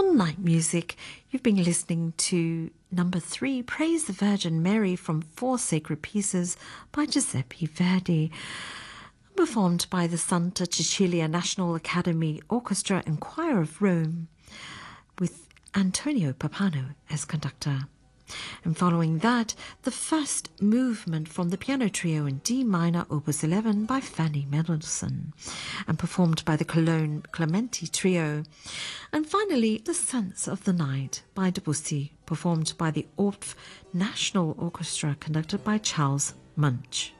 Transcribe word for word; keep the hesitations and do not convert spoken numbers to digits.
Night Music. You've been listening to number three, Praise the Virgin Mary from Four Sacred Pieces by Giuseppe Verdi, performed by the Santa Cecilia National Academy Orchestra and Choir of Rome, with Antonio Pappano as conductor. And following that, the first movement from the piano trio in D minor, opus eleven, by Fanny Mendelssohn, and performed by the Cologne Clementi Trio. And finally, The Sense of the Night by Debussy, performed by the Orff National Orchestra, conducted by Charles Munch.